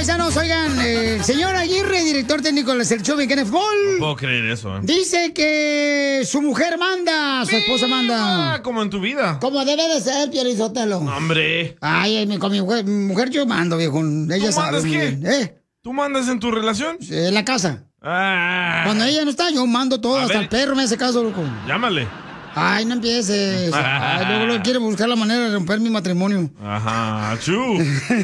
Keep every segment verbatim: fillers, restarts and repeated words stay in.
paisanos, oigan, eh, el señor Aguirre, director técnico de la selección mexicana de fútbol. No puedo creer eso, ¿eh? Dice que su mujer manda, su esposa manda. Como en tu vida. Como debe de ser, Piolizotelo. Hombre. Ay, mi- con mi mujer, mi mujer yo mando, viejo. Ella ¿Tú sabe mandas muy qué? bien. ¿Eh? ¿Tú mandas en tu relación? En la casa. Ah. Cuando ella no está, yo mando todo. A Hasta ver. el perro me hace caso, loco. Llámale. Ay, no empieces. Ay, luego, luego quiere buscar la manera de romper mi matrimonio. Ajá, chu.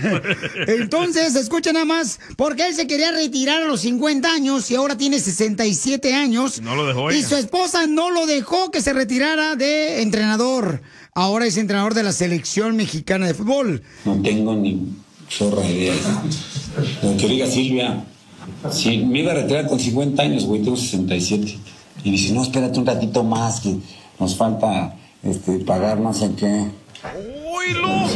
Entonces, escucha nada más, porque él se quería retirar a los cincuenta años y ahora tiene sesenta y siete años. No lo dejó Y ella. su esposa no lo dejó que se retirara de entrenador. Ahora es entrenador de la selección mexicana de fútbol. No tengo ni zorra de idea. Lo que diga Silvia, si me iba a retirar con cincuenta años, güey, tengo sesenta y siete. Y dice, no, espérate un ratito más, que nos falta este, pagar no sé qué. ¡Oílo!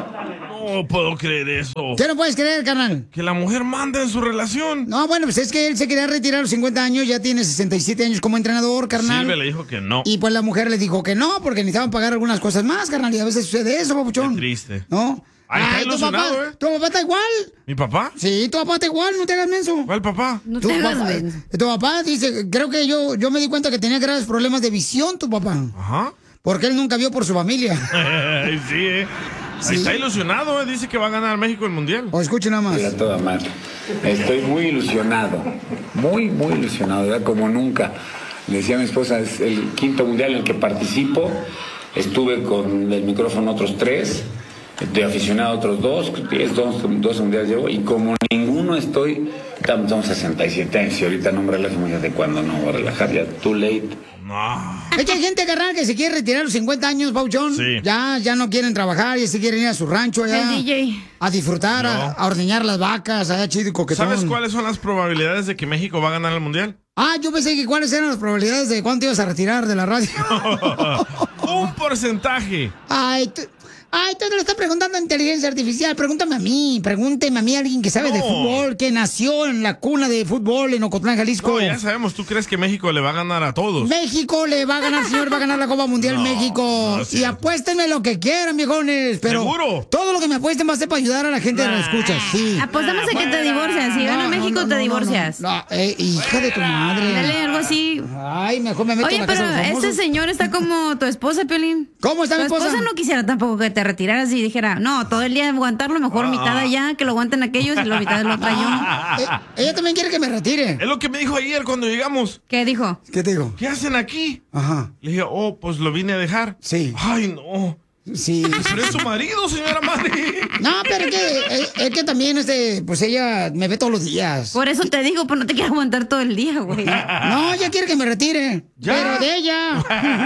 No puedo creer eso. ¿Qué no puedes creer, carnal? Que la mujer manda en su relación. No, bueno, pues es que él se quería retirar a los cincuenta años, ya tiene sesenta y siete años como entrenador, carnal. Silvia le dijo que no. Y pues la mujer le dijo que no, porque necesitaban pagar algunas cosas más, carnal. Y a veces sucede eso, papuchón. Qué triste. ¿No? Ay, está tu papá, ilusionado, ¿eh? tu papá está igual. ¿Mi papá? Sí, tu papá está igual, no te hagas menso. ¿Cuál papá? No tu, papá, tu papá dice, creo que yo, yo me di cuenta que tenía graves problemas de visión, tu papá. Ajá. Porque él nunca vio por su familia. sí, eh. Sí. Está ilusionado, eh. Dice que va a ganar México el mundial. O escuche nada más. Era toda madre. Estoy muy ilusionado, muy, muy ilusionado, ¿verdad? Como nunca. Le decía a mi esposa, es el quinto mundial en el que participo. Estuve con el micrófono otros tres, de aficionado otros dos, diez, dos, dos mundiales llevo, y como ninguno estoy, estamos sesenta y siete años, y ahorita no me relajo, de cuándo no voy a relajar, ya too late. No. Es que hay gente, carnal, que se quiere retirar a los cincuenta años, Pauchón. Sí. Ya, ya no quieren trabajar, ya se quieren ir a su rancho allá. El D J. A disfrutar, a, a ordeñar las vacas, allá chido y coquetón. ¿Sabes cuáles son las probabilidades de que México va a ganar el mundial? Ah, yo pensé que cuáles eran las probabilidades de cuánto ibas a retirar de la radio. Un porcentaje. Ay, tú, ay, tú te lo estás preguntando a inteligencia artificial. Pregúntame a mí, pregúnteme a mí, alguien que sabe No. de fútbol, que nació en la cuna de fútbol en Ocotlán, Jalisco. No, ya sabemos, ¿tú crees que México le va a ganar a todos? México le va a ganar, señor, va a ganar la Copa Mundial No, México. no es y cierto. apuéstenme lo que quieran, viejones. Pero ¿Seguro? todo lo que me apuesten va a ser para ayudar a la gente que lo escucha, sí. Apostamos a que te divorcias. Si gana No, no, México, no, te no, divorcias. No, no, eh, hija de tu madre. Dale, algo así. Ay, mejor me meto Oye, en la casa pero de los famosos. este señor está como tu esposa, Piolín. ¿Cómo está Tu mi esposa? esposa no quisiera tampoco que te retiraras y dijera, no, todo el día aguantarlo, mejor mitad allá, que lo aguanten aquellos y la mitad lo traigo yo. Eh, ella también quiere que me retire. Es lo que me dijo ayer cuando llegamos. ¿Qué dijo? ¿Qué te digo? ¿Qué hacen aquí? Ajá. Le dije, oh, pues lo vine a dejar. Sí. Ay, no. Sí. Pero es su marido, señora Mari. No, pero es que, es, es que también, este, pues ella me ve todos los días. Por eso te digo, pues no te quiero aguantar todo el día, güey. De No, ella quiere que me retire. ¿Ya? Pero de ella.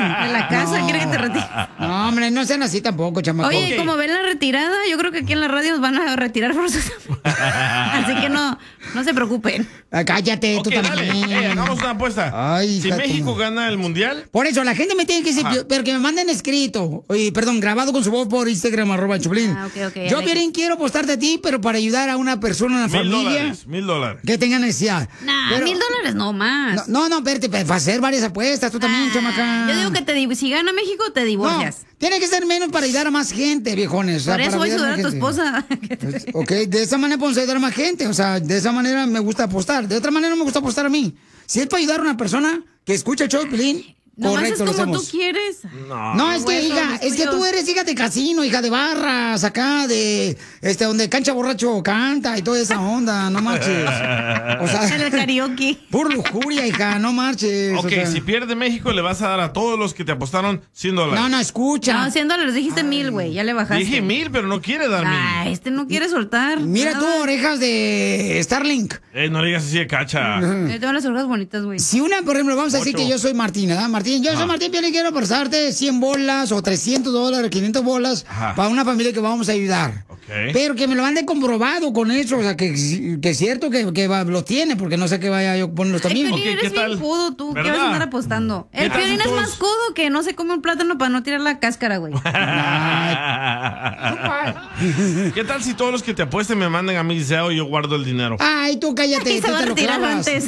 la casa No. quiere que te retires. No, hombre, no sean así tampoco, chamaco. Oye, como ven la retirada, yo creo que aquí en la radio nos van a retirar forzosamente. Así que no, no se preocupen. Ah, cállate, Ok, tú dale. también. Eh, hagamos una apuesta. Ay, si hija de tu México madre. gana el mundial, Por eso, la gente me tiene que decir, Ajá. pero que me manden escrito, oye, perdón, grabado con su voz por Instagram, arroba Choplin. Ah, ok, ok, Yo, ya Piolín, quiero apostarte a ti, pero para ayudar a una persona, una mil familia dólares. Mil dólares. que tenga necesidad. Nah, Pero- mil dólares no más. No, no, no, espérate, para hacer varias apuestas, tú también, Ah, chamaca. Yo digo que te div- si gana México, te No, divorcias. tiene que ser menos para ayudar a más gente, viejones. o sea, Por eso para voy a ayudar ayudar a tu más gente. esposa. Ok, de esa manera podemos ayudar a más gente. O sea, de esa manera me gusta apostar. De otra manera no me gusta apostar a mí. Si es para ayudar a una persona que escucha el show de Piolín, No más es correcto, lo como hacemos. tú quieres. No. No, es que, Bueno, hija, los es que tú tuyos. eres hija de casino, hija de barras, acá de, este, donde cancha borracho canta y toda esa onda, no marches. O En el sea, karaoke. pura lujuria, hija, no marches. Ok, o sea. si pierde México, le vas a dar a todos los que te apostaron cien dólares. No, no, escucha. No, cien dólares, dijiste mil, güey, ya le bajaste. Dije mil, pero no quiere dar Ah, mil. este no quiere soltar. Mira tú, nada. orejas de Starlink. Eh, no le digas así de cacha. Yo tengo las orejas bonitas, güey. Si una, por ejemplo, vamos a decir Ocho. que yo soy Martín, ¿verdad? Martín, yo soy Ajá. Martín Piolín, quiero prestarte cien bolas o trescientos dólares, quinientas bolas Ajá. para una familia que vamos a ayudar. Ok. Pero que me lo mande comprobado con eso, o sea, que, que es cierto que, que va- lo tiene, porque no sé qué vaya yo a ponerlos El también. Piolín Ok, eres ¿qué tal? bien codo tú. ¿Qué ¿Verdad? vas a andar apostando? ¿Qué El tal Piolín si es todos- más codo que no se come un plátano para no tirar la cáscara, güey. ¿Qué tal si todos los que te apuesten me manden a mi deseo y yo guardo el dinero? Ay, tú cállate, Y tú se va te a lo retirar clavas. antes.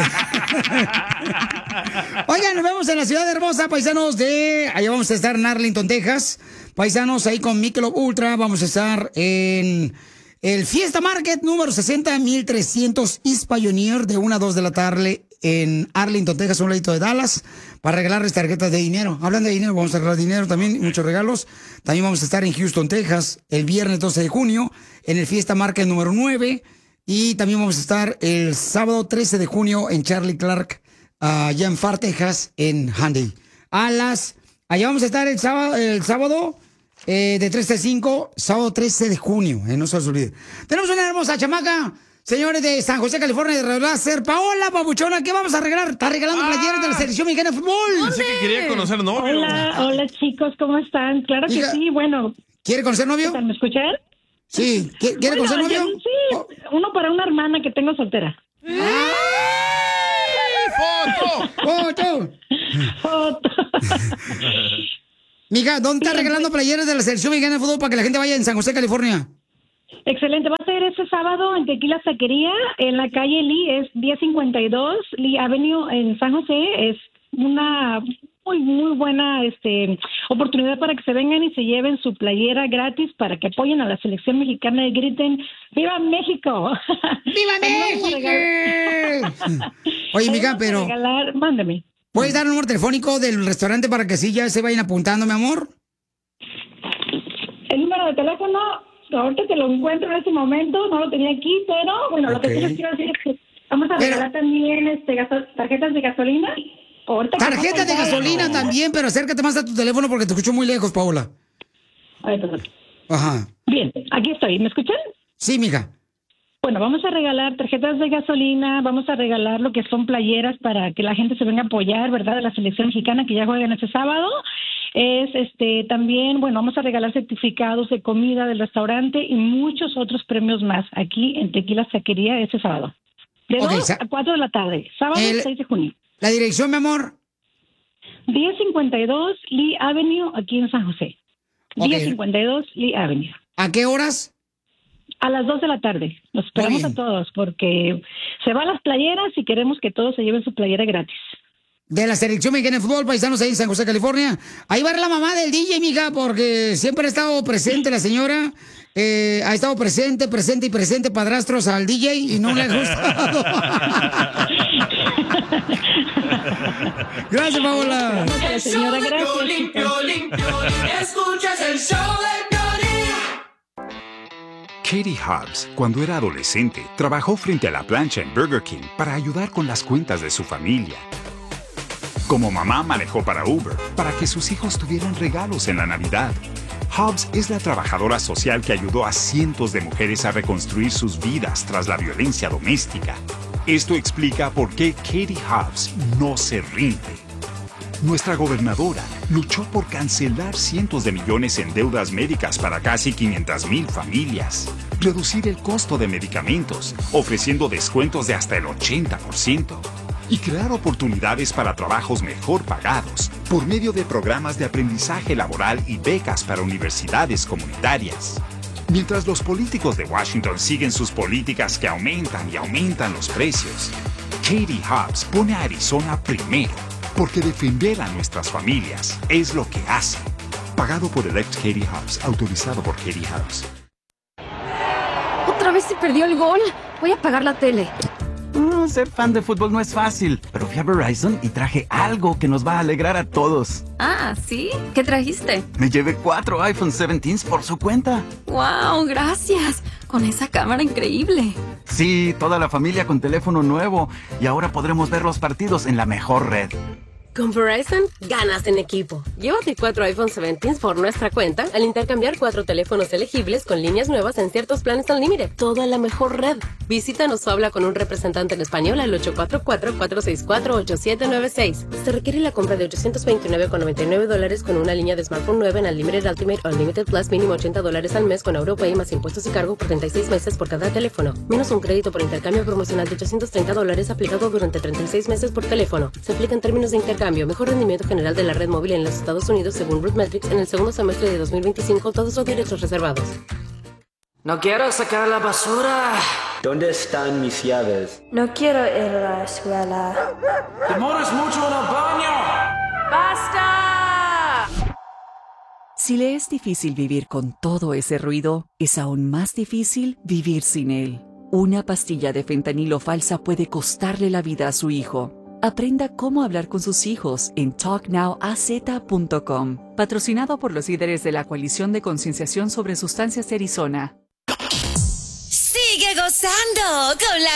Oigan, nos vemos en la ciudad hermosa, paisanos de... Allá vamos a estar en Arlington, Texas. Paisanos, ahí con Michelob Ultra. Vamos a estar en... el Fiesta Market número sesenta mil trescientos East Pioneer de una a dos de la tarde en Arlington, Texas, un ladito de Dallas, para regalarles tarjetas de dinero. Hablando de dinero, vamos a regalar dinero también, muchos regalos. También vamos a estar en Houston, Texas, el viernes doce de junio, en el Fiesta Market número nueve. Y también vamos a estar el sábado trece de junio en Charlie Clark, uh, allá en Far, Texas, en Handy. A las... Allá vamos a estar el sábado, el sábado eh, de tres a cinco, sábado trece de junio, eh, no se os olvide. Tenemos una hermosa chamaca, señores de San José, California, de Láser. Paola, papuchona, ¿qué vamos a regalar? Está regalando ah, playeras de la selección mexicana de fútbol. Pensé que quería conocer novio. Hola, hola chicos, ¿cómo están? Claro que Diga, sí, bueno. ¿Quiere conocer novio? ¿Me escuchan? Sí, ¿quiere bueno, conocer novio? Yo, sí, oh. uno para una hermana que tengo soltera. ¡Ay! ¡Foto! ¡Foto! ¡Foto! Mija, ¿dónde está regalando playeras de la selección mexicana de fútbol para que la gente vaya en San José, California? Excelente, va a ser este sábado en Tequila Taquería, en la calle Lee, es diez cincuenta y dos Lee Avenue en San José. Es una muy, muy buena este oportunidad para que se vengan y se lleven su playera gratis para que apoyen a la selección mexicana y griten ¡Viva México! ¡Viva México! Oye, mija, pero... Regalar, mándame. ¿Puedes dar el número telefónico del restaurante para que así ya se vayan apuntando, mi amor? El número de teléfono, ahorita te lo encuentro en este momento, no lo tenía aquí, pero bueno, okay. Lo que sí les quiero decir es que vamos a regalar pero... también este, gaso... tarjetas de gasolina. Tarjetas de gasolina también, pero acércate más a tu teléfono porque te escucho muy lejos, Paola. A ver, perdón. Ajá. Bien, aquí estoy. ¿Me escuchan? Sí, mija. Bueno, vamos a regalar tarjetas de gasolina, vamos a regalar lo que son playeras para que la gente se venga a apoyar, ¿verdad? De la selección mexicana que ya juegan este sábado. Es este también, bueno, vamos a regalar certificados de comida del restaurante y muchos otros premios más aquí en Tequila Taquería este sábado. De okay, dos a cuatro de la tarde, sábado el, seis de junio. ¿La dirección, mi amor? diez cincuenta y dos Lee Avenue, aquí en San José. Okay. diez cincuenta y dos Lee Avenue. ¿A qué horas? A las dos de la tarde. Los esperamos a todos porque se van las playeras y queremos que todos se lleven su playera gratis. De la selección mexicana de fútbol, paisanos ahí en San José, California. Ahí va la mamá del D J, mija, porque siempre ha estado presente la señora. Eh, ha estado presente, presente y presente, padrastros al D J y no le ha gustado. Gracias, Paola. El señora, gracias. Limpio, limpio, escuchas el show de Piolín. Katie Hobbs, cuando era adolescente, trabajó frente a la plancha en Burger King para ayudar con las cuentas de su familia. Como mamá manejó para Uber, para que sus hijos tuvieran regalos en la Navidad. Hobbs es la trabajadora social que ayudó a cientos de mujeres a reconstruir sus vidas tras la violencia doméstica. Esto explica por qué Katie Hobbs no se rinde. Nuestra gobernadora luchó por cancelar cientos de millones en deudas médicas para casi quinientas mil familias, reducir el costo de medicamentos, ofreciendo descuentos de hasta el ochenta por ciento, y crear oportunidades para trabajos mejor pagados por medio de programas de aprendizaje laboral y becas para universidades comunitarias. Mientras los políticos de Washington siguen sus políticas que aumentan y aumentan los precios, Katie Hobbs pone a Arizona primero, porque defender a nuestras familias es lo que hace. Pagado por Elect Katie Hobbs, autorizado por Katie Hobbs. Otra vez se perdió el gol. Voy a apagar la tele. Mm, ser fan de fútbol no es fácil, pero fui a Verizon y traje algo que nos va a alegrar a todos. Ah, ¿sí? ¿Qué trajiste? Me llevé cuatro iPhone diecisiete por su cuenta. ¡Wow! Gracias. Con esa cámara increíble. Sí, toda la familia con teléfono nuevo. Y ahora podremos ver los partidos en la mejor red. Con Verizon, ganas en equipo. Llévate cuatro iPhone diecisiete por nuestra cuenta al intercambiar cuatro teléfonos elegibles con líneas nuevas en ciertos planes al límite. Toda la mejor red. Visítanos o habla con un representante en español al ocho cuatro cuatro, cuatro seis cuatro, ocho siete nueve seis. Se requiere la compra de ochocientos veintinueve con noventa y nueve dólares con una línea de smartphone nueva en Unlimited Ultimate Unlimited Plus mínimo ochenta dólares al mes con AutoPay más impuestos y cargo por treinta y seis meses por cada teléfono. Menos un crédito por intercambio promocional de ochocientos treinta dólares aplicado durante treinta y seis meses por teléfono. Se aplica en términos de intercambio. Mejor rendimiento general de la red móvil en los Estados Unidos según RootMetrics en el segundo semestre de dos mil veinticinco. Todos los derechos reservados. No quiero sacar la basura. ¿Dónde están mis llaves? No quiero ir a la escuela. ¡Demoras mucho en el baño! ¡Basta! Si le es difícil vivir con todo ese ruido, es aún más difícil vivir sin él. Una pastilla de fentanilo falsa puede costarle la vida a su hijo. Aprenda cómo hablar con sus hijos en talk now a z punto com. Patrocinado por los líderes de la Coalición de Concienciación sobre Sustancias de Arizona. Sigue gozando con la